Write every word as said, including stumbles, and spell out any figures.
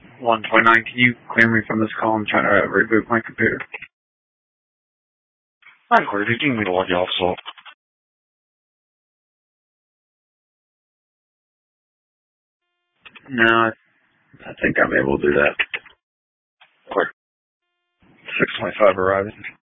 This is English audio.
one twenty-nine, can you clear me from this call? I'm trying to reboot my computer. I'm clear. You need me to log you off, so. No, I, I think I'm able to do that. Quick. six twenty-five arriving.